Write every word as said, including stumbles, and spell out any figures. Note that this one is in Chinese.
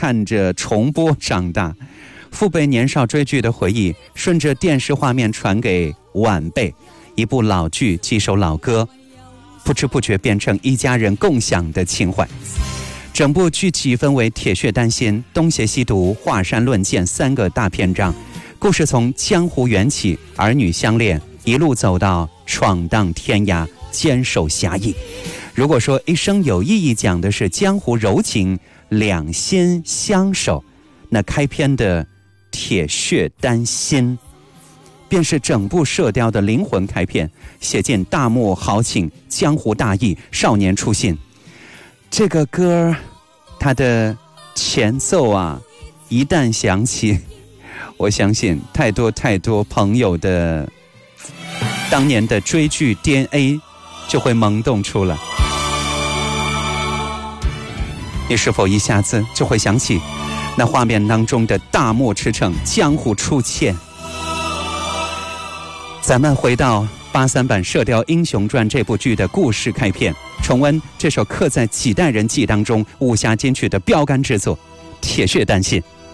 看着重播长大，父辈年少追剧的回忆顺着电视画面传给晚辈，一部老剧几首老歌，不知不觉变成一家人共享的情怀。整部剧集分为铁血丹心、东邪西毒、华山论剑三个大篇章，故事从江湖缘起、儿女相恋，一路走到闯荡天涯、坚守侠义。如果说一生有意义讲的是江湖柔情、两心相守，那开篇的铁血丹心便是整部射雕的灵魂开篇，写尽大漠豪情、江湖大义、少年初心。这个歌它的前奏啊一旦响起，我相信太多太多朋友的当年的追剧 D N A 就会萌动出来。你是否一下子就会想起那画面当中的大漠驰骋、江湖初见？咱们回到八三版《射雕英雄传》这部剧的故事开篇，重温这首刻在几代人记忆当中武侠金曲的标杆之作《铁血丹心》。